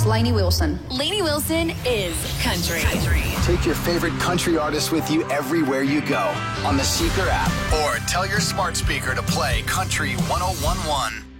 is Lainey Wilson. Lainey Wilson is country. Take your favorite country artist with you everywhere you go on the Seeker app or tell your smart speaker to play Country 1011.